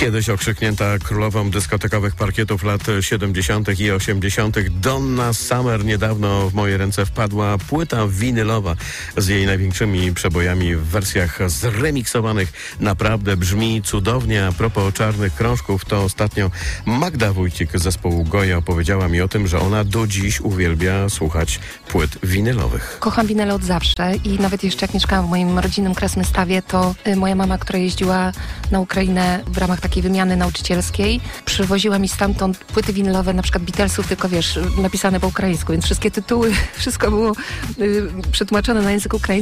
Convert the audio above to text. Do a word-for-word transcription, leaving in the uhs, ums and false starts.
Kiedyś okrzyknięta królową dyskotekowych parkietów lat siedemdziesiątych i osiemdziesiątych Donna Summer, niedawno w moje ręce wpadła płyta winylowa z jej największymi przebojami w wersjach zremiksowanych. Naprawdę brzmi cudownie. A propos czarnych krążków, to ostatnio Magda Wójcik z zespołu Goja opowiedziała mi o tym, że ona do dziś uwielbia słuchać płyt winylowych. Kocham winyle od zawsze i nawet jeszcze jak mieszkałam w moim rodzinnym Krasnystawie, to y, moja mama, która jeździła na Ukrainę w ramach takiej wymiany nauczycielskiej, przywoziła mi stamtąd płyty winylowe, na przykład Beatlesów, tylko wiesz, napisane po ukraińsku, więc wszystkie tytuły, wszystko było y, przetłumaczone na język ukraiński.